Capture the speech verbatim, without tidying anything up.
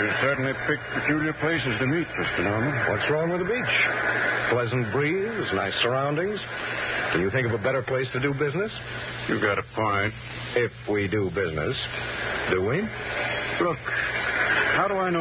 You certainly picked peculiar places to meet, Mister Norman. What's wrong with the beach? Pleasant breeze, nice surroundings. Can you think of a better place to do business? You've got a point. If we do business. Do we? Look, how do I know